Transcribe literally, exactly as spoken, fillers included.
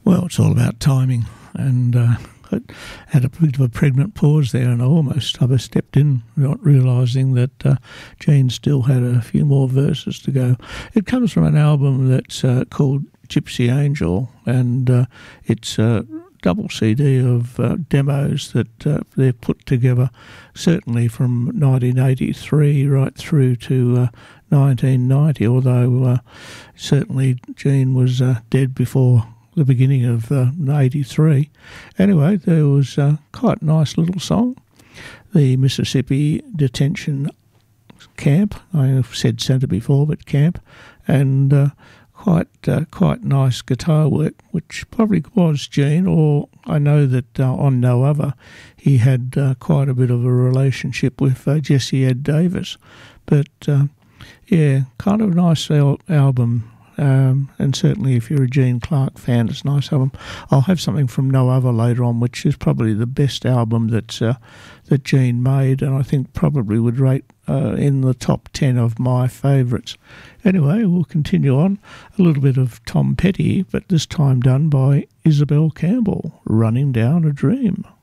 Well, it's all about timing, and uh, I had a bit of a pregnant pause there, and I almost I stepped in, not realising that uh, Gene still had a few more verses to go. It comes from an album that's uh, called Gypsy Angel, and uh, it's a double C D of uh, demos that uh, they've put together, certainly from nineteen eighty-three right through to uh, nineteen ninety, although uh, certainly Gene was uh, dead before the beginning of uh, eighty-three. Anyway, there was a quite nice little song, the Mississippi Detention Camp. I've said centre before, but camp, and uh, quite uh, quite nice guitar work, which probably was Gene, or I know that uh, on No Other he had uh, quite a bit of a relationship with uh, Jesse Ed Davis. But uh, yeah, kind of a nice al- album. Um, and certainly if you're a Gene Clark fan, it's a nice album. I'll have something from No Other later on, which is probably the best album that's, uh, that Gene made, and I think probably would rate uh, in the top ten of my favourites. Anyway, we'll continue on. A little bit of Tom Petty, but this time done by Isabel Campbell, Running Down a Dream.